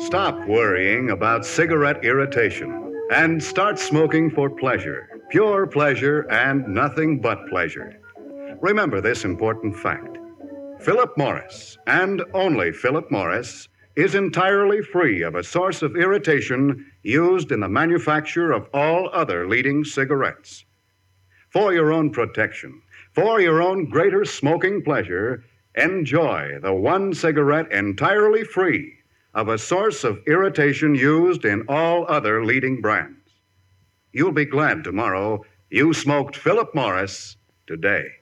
Stop worrying about cigarette irritation and start smoking for pleasure, pure pleasure and nothing but pleasure. Remember this important fact. Philip Morris, and only Philip Morris, is entirely free of a source of irritation used in the manufacture of all other leading cigarettes. For your own protection, for your own greater smoking pleasure, enjoy the one cigarette entirely free of a source of irritation used in all other leading brands. You'll be glad tomorrow you smoked Philip Morris today.